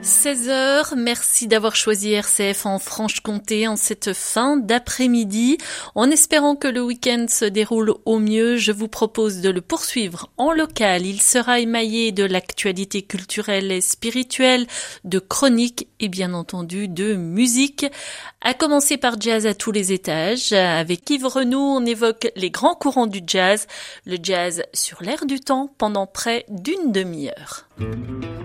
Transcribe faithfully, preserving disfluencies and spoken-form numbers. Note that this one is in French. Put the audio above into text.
seize heures, merci d'avoir choisi R C F en Franche-Comté en cette fin d'après-midi. En espérant que le week-end se déroule au mieux, je vous propose de le poursuivre en local. Il sera émaillé de l'actualité culturelle et spirituelle, de chroniques et bien entendu de musique. À commencer par Jazz à tous les étages. Avec Yves Renaud, on évoque les grands courants du jazz, le jazz sur l'air du temps pendant près d'une demi-heure.